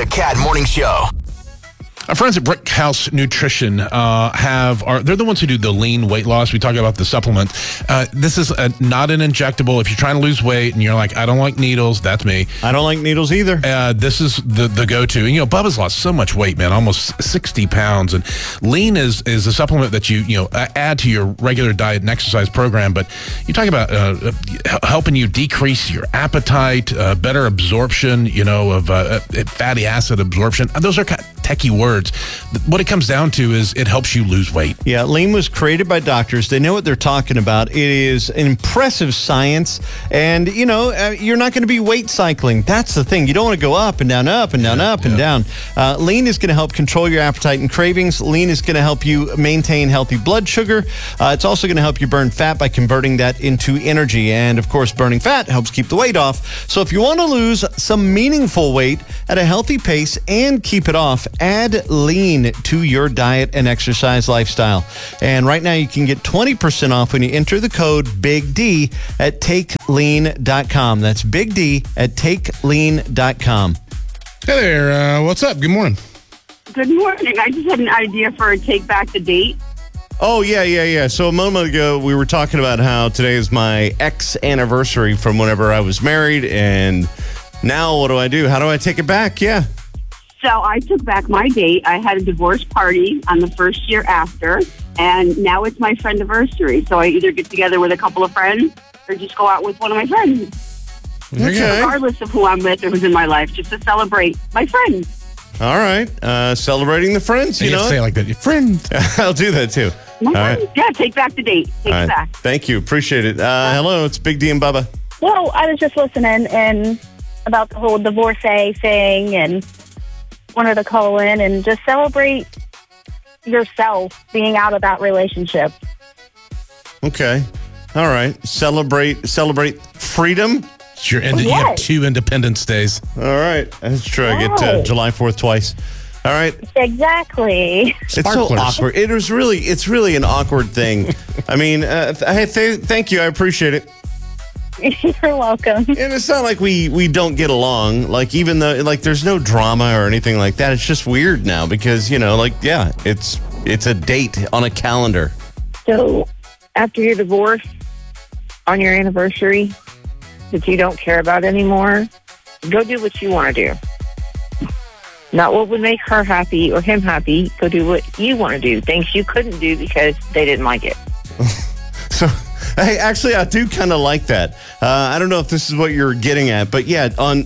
The Cat Morning Show. Our friends at Brick House Nutrition they're the ones who do the lean weight loss. We talk about the supplement. This is not an injectable. If you're trying to lose weight and you're like, I don't like needles, that's me. I don't like needles either. This is the go-to. And, Bubba's lost so much weight, man, almost 60 pounds. And lean is a supplement that you add to your regular diet and exercise program. But you talk about helping you decrease your appetite, better absorption, of fatty acid absorption. Those are kind of techie words. What it comes down to is it helps you lose weight. Yeah, lean was created by doctors. They know what they're talking about. It is impressive science. And, you're not going to be weight cycling. That's the thing. You don't want to go up and down, up and down, up and down. Lean is going to help control your appetite and cravings. Lean is going to help you maintain healthy blood sugar. It's also going to help you burn fat by converting that into energy. And, of course, burning fat helps keep the weight off. So if you want to lose some meaningful weight at a healthy pace and keep it off, add lean to your diet and exercise lifestyle. And right now you can get 20% off when you enter the code Big D at takelean.com. That's Big D at takelean.com. Hey there. What's up? Good morning. Good morning. I just had an idea for a Take Back the Date. Oh, yeah. So a moment ago, we were talking about how today is my ex-anniversary from whenever I was married. And now what do I do? How do I take it back? Yeah. So I took back my date. I had a divorce party on the first year after, and now it's my friend-iversary. So I either get together with a couple of friends or just go out with one of my friends. Okay. Regardless of who I'm with or who's in my life, just to celebrate my friends. All right. Celebrating the friends, you know? Say it like that. Your friends. I'll do that, too. My All friends. right. Yeah, take back the date. Take it back. Thank you. Appreciate it. Hello, it's Big D and Bubba. Well, I was just listening and about the whole divorcee thing and wanted to call in and just celebrate yourself being out of that relationship. Okay. All right. Celebrate freedom. You have 2 Independence Days. All right. That's true. I get July 4th twice. All right. Exactly. It's so awkward. It's really an awkward thing. I mean, thank you. I appreciate it. You're welcome. And it's not like we don't get along. Like, even though, there's no drama or anything like that. It's just weird now because, it's a date on a calendar. So, after your divorce, on your anniversary, that you don't care about anymore, go do what you want to do. Not what would make her happy or him happy. Go do what you want to do. Things you couldn't do because they didn't like it. So... Hey, actually, I do kind of like that. I don't know if this is what you're getting at, but yeah, on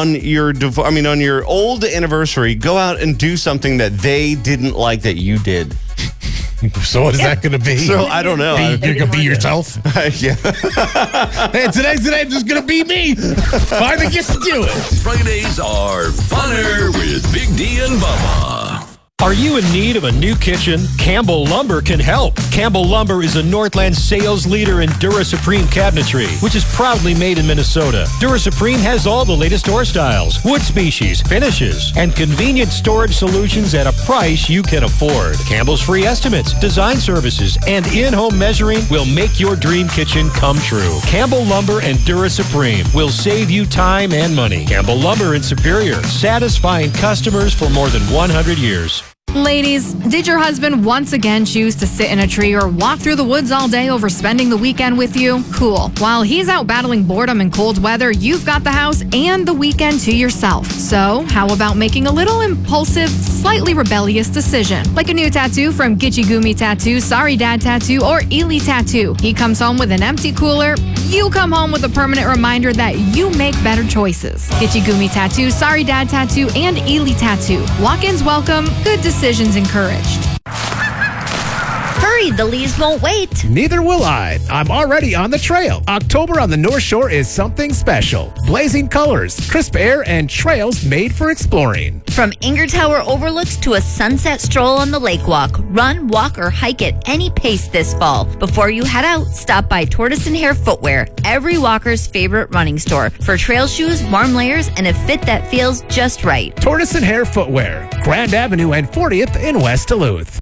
your old anniversary, go out and do something that they didn't like that you did. So what is that going to be? So I don't know. You're going to be yourself? Yeah. Hey, today's just going to be me. Finally gets to do it. Fridays are funner with Big D and Bubba. Are you in need of a new kitchen? Campbell Lumber can help. Campbell Lumber is a Northland sales leader in Dura Supreme cabinetry, which is proudly made in Minnesota. Dura Supreme has all the latest door styles, wood species, finishes, and convenient storage solutions at a price you can afford. Campbell's free estimates, design services, and in-home measuring will make your dream kitchen come true. Campbell Lumber and Dura Supreme will save you time and money. Campbell Lumber in Superior, satisfying customers for more than 100 years. Ladies, did your husband once again choose to sit in a tree or walk through the woods all day over spending the weekend with you? Cool. While he's out battling boredom and cold weather, you've got the house and the weekend to yourself. So, how about making a little impulsive, slightly rebellious decision? Like a new tattoo from Gitchy Gumi Tattoo, Sorry Dad Tattoo, or Ely Tattoo. He comes home with an empty cooler. You come home with a permanent reminder that you make better choices. Gitchy Gumi Tattoo, Sorry Dad Tattoo, and Ely Tattoo. Walk-ins welcome. Good decisions encouraged. Hurry, the leaves won't wait. Neither will I. I'm already on the trail. October on the North Shore is something special. Blazing colors, crisp air, and trails made for exploring. From Inger Tower overlooks to a sunset stroll on the lake walk, run, walk, or hike at any pace this fall. Before you head out, stop by Tortoise & Hare Footwear, every walker's favorite running store, for trail shoes, warm layers, and a fit that feels just right. Tortoise & Hare Footwear, Grand Avenue and 40th in West Duluth.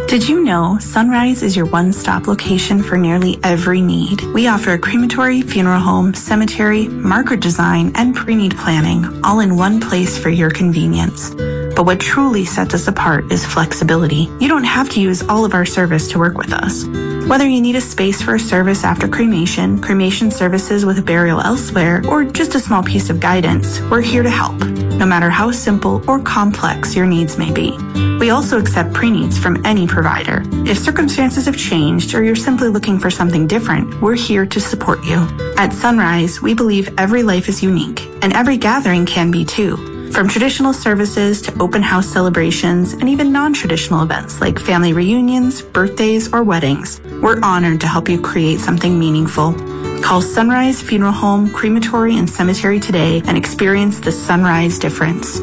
Did you know Sunrise is your one-stop location for nearly every need? We offer a crematory, funeral home, cemetery, marker design, and pre-need planning, all in one place for your convenience. But what truly sets us apart is flexibility. You don't have to use all of our service to work with us. Whether you need a space for a service after cremation, cremation services with a burial elsewhere, or just a small piece of guidance, we're here to help, no matter how simple or complex your needs may be. We also accept pre-needs from any provider. If circumstances have changed or you're simply looking for something different, we're here to support you. At Sunrise, we believe every life is unique, and every gathering can be too. From traditional services to open house celebrations and even non-traditional events like family reunions, birthdays, or weddings, we're honored to help you create something meaningful. Call Sunrise Funeral Home, Crematory, and Cemetery today and experience the Sunrise difference.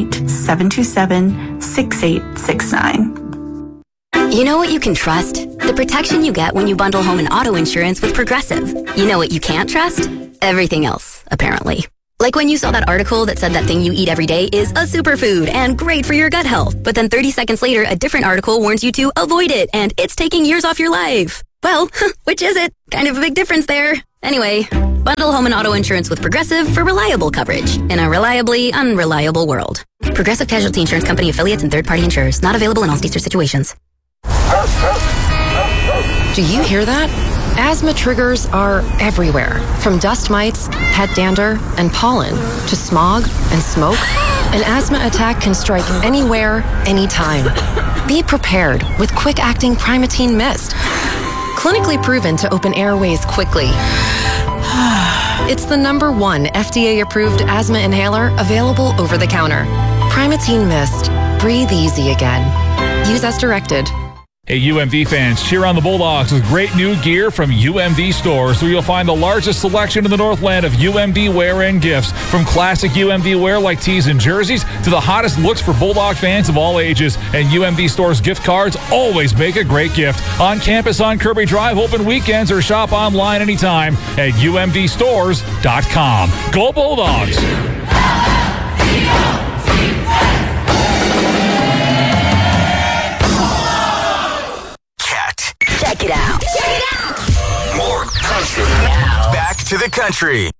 218-727-6869. You know what you can trust? The protection you get when you bundle home and auto insurance with Progressive. You know what you can't trust? Everything else, apparently. Like when you saw that article that said that thing you eat every day is a superfood and great for your gut health. But then 30 seconds later, a different article warns you to avoid it and it's taking years off your life. Well, which is it? Kind of a big difference there. Anyway, bundle home and auto insurance with Progressive for reliable coverage in a reliably unreliable world. Progressive Casualty Insurance Company affiliates and third-party insurers. Not available in all states or situations. Do you hear that? Asthma triggers are everywhere, from dust mites, pet dander, and pollen, to smog and smoke. An asthma attack can strike anywhere, anytime. Be prepared with quick-acting Primatene Mist. Clinically proven to open airways quickly. It's the #1 FDA-approved asthma inhaler available over the counter. Primatene Mist. Breathe easy again. Use as directed. Hey, UMD fans, cheer on the Bulldogs with great new gear from UMD stores, where you'll find the largest selection in the Northland of UMD wear and gifts. From classic UMD wear like tees and jerseys to the hottest looks for Bulldog fans of all ages. And UMD stores gift cards always make a great gift. On campus on Kirby Drive, open weekends, or shop online anytime at umdstores.com. Go Bulldogs! Check it out. More country. Back to the country.